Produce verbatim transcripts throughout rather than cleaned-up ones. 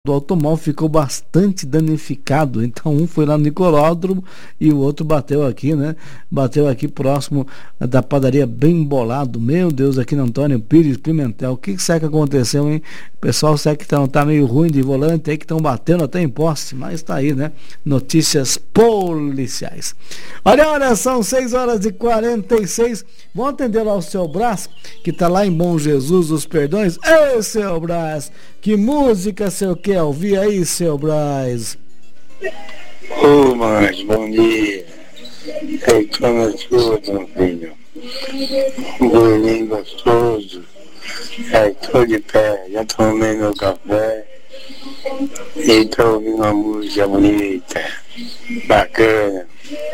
do automóvel ficou bastante danificado, então um foi lá no Nicolódromo e o outro bateu aqui, né? Bateu aqui próximo da padaria Bem Bolado. Meu Deus, aqui no Antônio Pires Pimentel. O que será que aconteceu, hein? O pessoal será que tá, tá meio ruim de volante aí, que estão batendo até em poste, mas tá aí, né? Notícias policiais. Olha, olha, são seis horas e quarenta e seis. Vamos atender lá o seu Brás, que tá lá em Bom Jesus dos Perdões. Ei, seu Brás, que música seu quer ouvir aí, seu Brás? Ô, mas bom dia. Eu tô na escuta, meu filho. Um bolinho gostoso. Aí tô de pé, já tomei meu café. E tô ouvindo uma música bonita, bacana.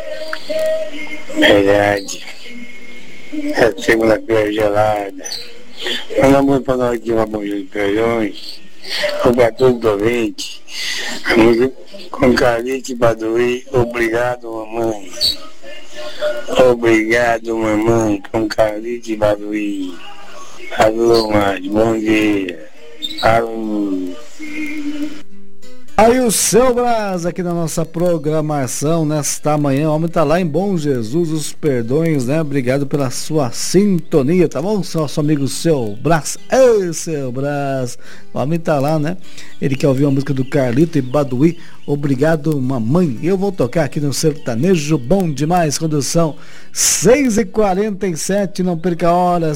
Verdade. É segunda-feira gelada. Manda muito pra nós aqui, uma Bom Jesus dos Perdões. O Batuque do Ouvinte. A música com Carlite Baduí. Obrigado, mamãe. Obrigado, mamãe. Com Carlite Baduí. Alô, Márcio. Bom dia. Alô. Aí o seu Brás aqui na nossa programação nesta manhã. O homem tá lá em Bom Jesus dos Perdões, né? Obrigado pela sua sintonia, tá bom? Nosso amigo seu Brás. Ei, seu Brás. O homem tá lá, né? Ele quer ouvir a música do Carlito e Baduí. Obrigado, mamãe. Eu vou tocar aqui no Sertanejo Bom Demais, quando são seis e quarenta e sete. Não perca a hora.